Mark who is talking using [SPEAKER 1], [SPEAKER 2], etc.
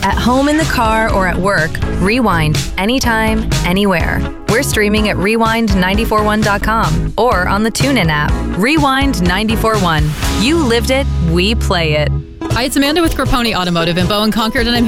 [SPEAKER 1] At home, in the car, or at work, rewind anytime, anywhere. We're streaming at rewind941.com or on the TuneIn app. Rewind 94.1. You lived it, we play it.
[SPEAKER 2] Hi, it's Amanda with Grapponi Automotive in Bowen Concord, and I'm